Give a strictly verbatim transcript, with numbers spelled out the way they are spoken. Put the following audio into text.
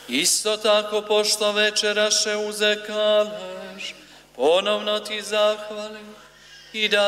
Isto tako, pošto večeraše uze kalež, ponovno ti zahvalim i da